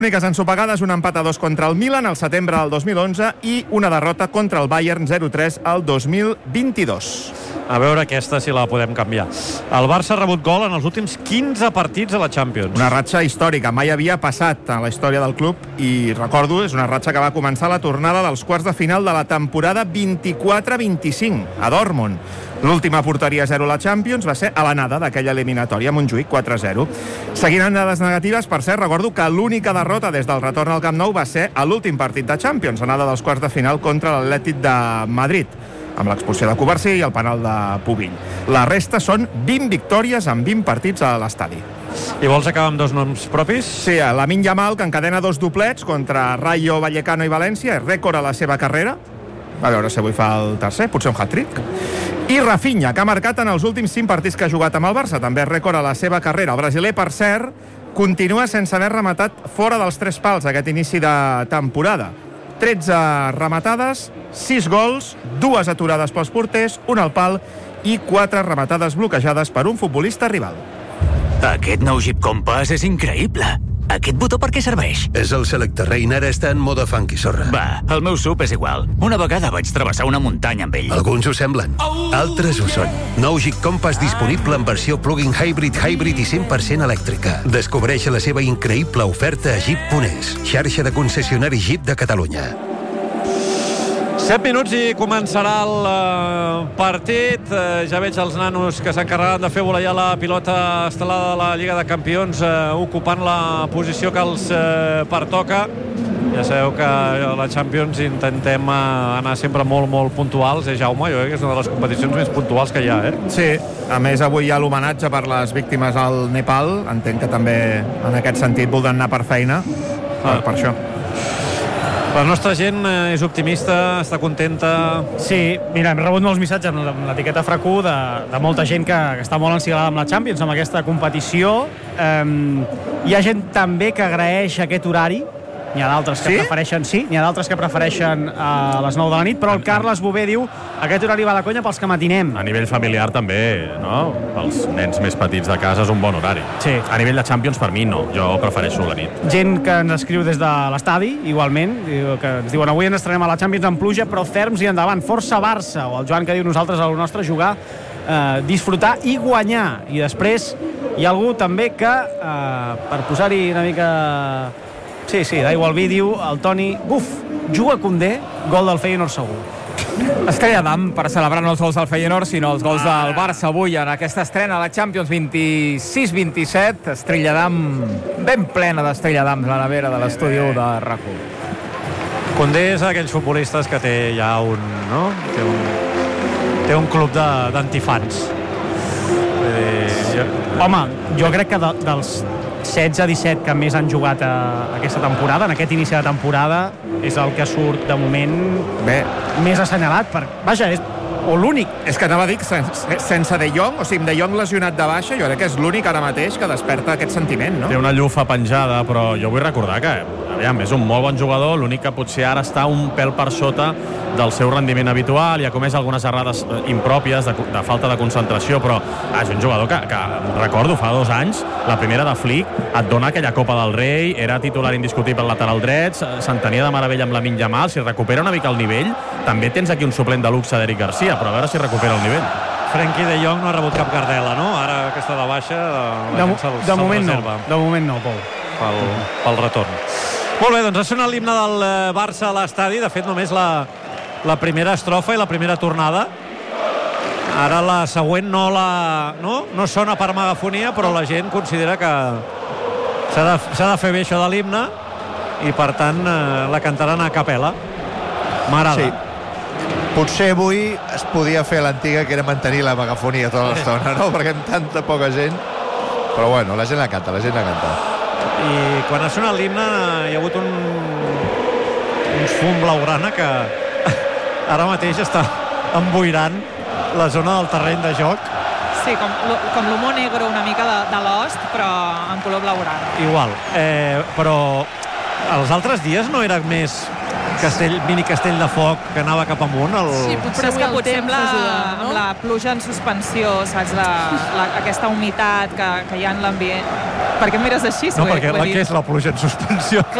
Úniques ensopegades, un empat a 2 contra el Milan al setembre del 2011 i una derrota contra el Bayern 0-3 al 2022. A veure aquesta si la podem canviar. El Barça ha rebut gol en els últims 15 partits a la Champions. Una ratxa històrica, mai havia passat a la història del club i recordo, és una ratxa que va començar la tornada dels quarts de final de la temporada 24-25 a Dortmund. L'última porteria 0 a la Champions va ser a l'anada d'aquella eliminatòria a Montjuïc 4-0. Seguint amb dades negatives, per cert, recordo que l'única derrota des del retorn al Camp Nou va ser a l'últim partit de Champions, anada dels quarts de final contra l'Atlètic de Madrid, amb l'expulsió de Covarsí i el penal de Pubill. La resta són 20 victòries en 20 partits a l'estadi. I vols acabar amb dos noms propis? Sí, Lamine Yamal, que encadena 2 doblets contra Rayo Vallecano i València, és rècord a la seva carrera. A veure si avui fa el tercer, potser un hat-trick. I Rafinha, que ha marcat en els últims 5 partits que ha jugat amb el Barça, també és rècord a la seva carrera. El brasiler, per cert, continua sense haver rematat fora dels 3 pals aquest inici de temporada. 13 rematades, 6 gols, 2 aturades pels porters, 1 al pal i 4 rematades bloquejades per un futbolista rival. Aquest nou Jeep Compass és increïble. Aquest botó per què serveix? És el Selecta Rain, ara està en mode funky, sorra. Va, el meu SUV és igual. Una vegada vaig travessar una muntanya amb ell. Alguns ho semblen, altres ho són. Nou Jeep Compass disponible en versió plug-in hybrid i 100% elèctrica. Descobreix la seva increïble oferta a Jeep.es, xarxa de concessionaris Jeep de Catalunya. 7 minuts i començarà el partit. Ja veig els nanos que s'encarregaran de fer voleiar la pilota estelada de la Lliga de Campions, ocupant la posició que els pertoca. Ja sabeu que a la Champions intentem anar sempre molt puntuals, Jaume? Jo crec que és una de les competicions més puntuals que hi ha, Sí, a més avui hi ha l'homenatge per les víctimes al Nepal. Entenc que també en aquest sentit voldran anar per feina, per això. La nostra gent és optimista, està contenta. Sí, mira, hem rebut molts missatges amb l'etiqueta FRAQ de molta gent que està molt encigalada amb la Champions, amb aquesta competició. Hi ha gent també que agraeix aquest horari. N'hi ha d'altres que prefereixen, n'hi ha d'altres que prefereixen a les 9 de la nit, però el Carles Bové diu aquest horari va de conya pels que matinem. A nivell familiar també, no? Pels nens més petits de casa és un bon horari. Sí. A nivell de Champions, per mi, no. Jo prefereixo la nit. Gent que ens escriu des de l'estadi, igualment, que ens diuen avui ens estrenem a la Champions amb pluja, però ferms i endavant. Força Barça, o el Joan que diu nosaltres a lo nostre jugar, disfrutar i guanyar. I després hi ha algú també que, per posar-hi una mica... Sí, d'aigua al vídeo, el Toni, juga Koundé, gol del Feyenoord segur. Estrella d'Am per celebrar no els gols del Feyenoord, sinó els gols del Barça avui en aquesta estrena a la Champions 26-27. Estrella d'Am ben plena d'Estrella d'Am, la nevera de l'estudi de RAC1. Koundé és d'aquells futbolistes que té ja un... no? Té un club d'antifans. Home, jo crec que dels 16-17 que més han jugat aquesta temporada, en aquest inici de temporada, és el que surt de moment més assenyalat. Vaja, o l'únic. És que anava a dir, sense De Jong, o sigui, De Jong lesionat de baixa, jo crec que és l'únic ara mateix que desperta aquest sentiment, no? Té una llufa penjada, però jo vull recordar que és un molt bon jugador, l'únic que potser ara està un pèl per sota del seu rendiment habitual i ha comès algunes errades impròpies de falta de concentració, però és un jugador que recordo fa 2 anys, la primera de Flick, et dona aquella Copa del Rei, era titular indiscutible al lateral dret, s'entenia de meravella amb Lamine Yamal. Si recupera una mica el nivell, també tens aquí un suplent de luxe d'Eric Garcia, però a veure si recupera el nivell. Frenkie de Jong no ha rebut cap Gardela, no? Ara que està de baixa, de moment no, Pol. Pel retorn. Molt bé, doncs ha sonat l'himne del Barça a l'estadi, de fet només la primera estrofa i la primera tornada. Ara la següent no sona per megafonia, però la gent considera que s'ha de fer bé això de l'himne i per tant la cantaran a capella. M'agrada. Sí. Potser avui es podia fer l'antiga, que era mantenir la megafonia tota l'estona, no? Perquè amb tanta poca gent. Però bueno, la gent la canta. I quan ha sonat l'himne hi ha hagut un fum blaugrana que ara mateix està emboirant la zona del terreny de joc. Sí, com l'humo negro una mica de l'Ost, però en color blaugrana. Igual, però els altres dies no era més mini castell de foc que anava cap amunt? Sí, potser amb la pluja en suspensió, saps? Aquesta humitat que hi ha en l'ambient. Per què em mires així? No, perquè què és la pluja en suspensió?